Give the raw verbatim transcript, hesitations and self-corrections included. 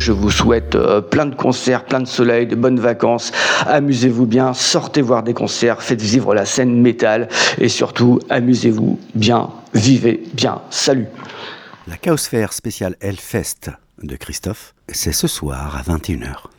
Je vous souhaite euh, plein de concerts, plein de soleil, de bonnes vacances. Amusez-vous bien, sortez voir des concerts, faites vivre la scène métal et surtout, amusez-vous bien, vivez bien. Salut. La Chaosphère spéciale Hellfest de Christophe, c'est ce soir à vingt et une heures.